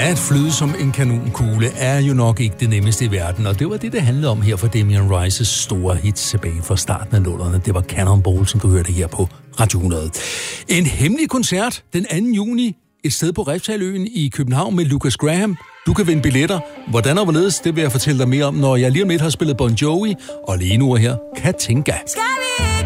At flyde som en kanonkugle er jo nok ikke det nemmeste i verden, og det var det handlede om her for Damien Rices store hits tilbage fra starten af 00'erne. Det var Cannonball, som du hørte her på Radio 100. En hemmelig koncert den 2. juni, et sted på Refshaleøen i København med Lucas Graham. Du kan vinde billetter. Hvordan og hvorledes, det vil jeg fortælle dig mere om, når jeg lige om lidt har spillet Bon Jovi, og lige nu her Katinka.